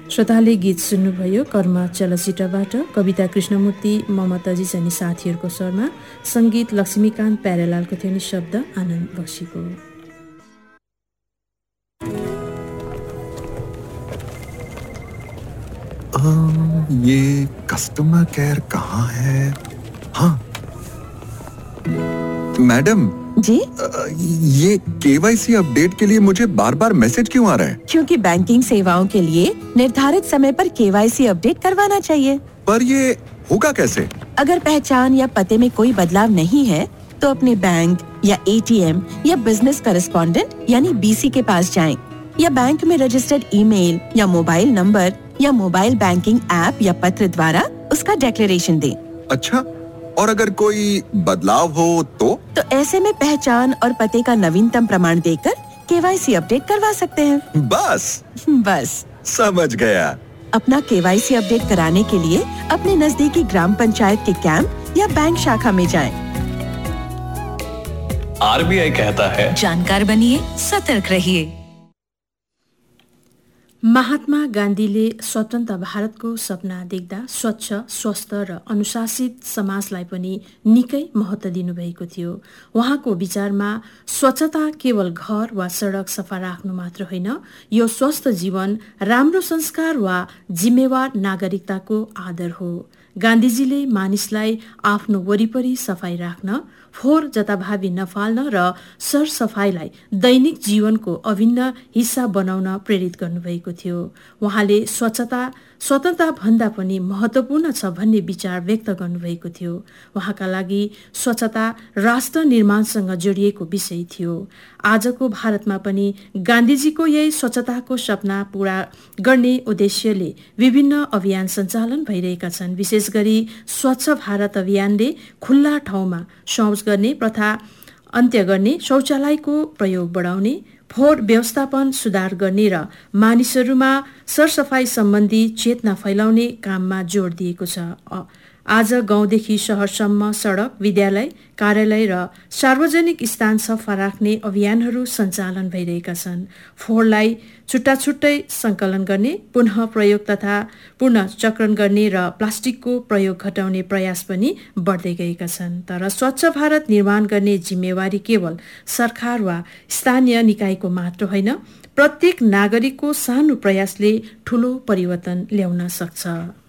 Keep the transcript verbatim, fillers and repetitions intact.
श्रोताले गीत सुन्नुभयो कर्म चलचित्रबाट कविता कृष्णमूर्ति ममताजी अनि साथीहरूको स्वरमा, सङ्गीत लक्ष्मीकान्त प्यारेलालको थियो नि शब्द आनन्द बक्सीको। ये कस्टमर केयर कहाँ है? हाँ मैडम जी, ये केवाईसी अपडेट के लिए मुझे बार बार मैसेज क्यों आ रहा है? क्योंकि बैंकिंग सेवाओं के लिए निर्धारित समय पर केवाईसी अपडेट करवाना चाहिए। पर ये होगा कैसे? अगर पहचान या पते में कोई बदलाव नहीं है तो अपने बैंक या एटीएम या बिजनेस करेस्पॉन्डेंट यानी बीसी के पास जाएं, या बैंक में रजिस्टर्ड ईमेल या मोबाइल नंबर या मोबाइल बैंकिंग ऐप या पत्र द्वारा उसका डिक्लेरेशन दें। अच्छा, और अगर कोई बदलाव हो तो? तो ऐसे में पहचान और पते का नवीनतम प्रमाण देकर केवाईसी अपडेट करवा सकते हैं। बस बस समझ गया। अपना केवाईसी अपडेट कराने के लिए अपने नजदीकी ग्राम पंचायत के कैंप या बैंक शाखा में जाएं। आरबीआई कहता है, जानकार बनिए, सतर्क रहिए। महात्मा गान्धीले स्वतन्त्र भारतको सपना देख्दा स्वच्छ, स्वस्थ र अनुशासित समाजलाई पनि निकै महत्त्व दिनुभएको थियो। उहाँको विचारमा स्वच्छता केवल घर वा सडक सफा राख्नु मात्र होइन, यो स्वस्थ जीवन, राम्रो संस्कार वा जिम्मेवार नागरिकताको आदर हो। गान्धीजीले मानिसलाई आफ्नो वरिपरि सफाई राख्न, फोहोर जताभावी नफाल्न र सरसफाईलाई दैनिक जीवनको अभिन्न हिस्सा बनाउन प्रेरित गर्नुभएको थियो। उहाँले स्वच्छता स्वतन्त्रता भन्दा पनि महत्त्वपूर्ण छ भन्ने विचार व्यक्त गर्नुभएको थियो। उहाँका लागि स्वच्छता राष्ट्र निर्माणसँग जोडिएको विषय थियो। आजको भारतमा पनि गान्धीजीको यही स्वच्छताको सपना पूरा गर्ने उद्देश्यले विभिन्न अभियान सञ्चालन भइरहेका छन्। विशेष गरी स्वच्छ भारत अभियानले खुल्ला ठाउँमा शौच गर्ने प्रथा अन्त्य गर्ने, शौचालयको प्रयोग बढाउने, फोहोर व्यवस्थापन सुधार गर्ने र मानिसहरूमा सरसफाई सम्बन्धी चेतना फैलाउने काममा जोड दिएको छ। आज गाउँदेखि शहरसम्म सडक, विद्यालय, कार्यालय र सार्वजनिक स्थान सफा राख्ने अभियानहरू सञ्चालन भइरहेका छन्। फोहोरलाई छुट्टा छुट्टै सङ्कलन गर्ने, पुनः प्रयोग तथा पुनः चक्रण गर्ने र प्लास्टिकको प्रयोग घटाउने प्रयास पनि बढ्दै गएका छन्। तर स्वच्छ भारत निर्माण गर्ने जिम्मेवारी केवल सरकार वा स्थानीय निकायको मात्र होइन, प्रत्येक नागरिकको सानो प्रयासले ठूलो परिवर्तन ल्याउन सक्छ।